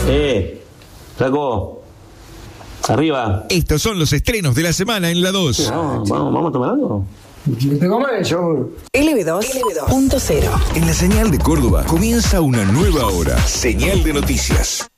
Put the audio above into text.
Flaco. Arriba. Estos son los estrenos de la semana en la 2. Vamos a tomar algo. LB2.0. En la señal de Córdoba comienza una nueva hora. Señal de noticias.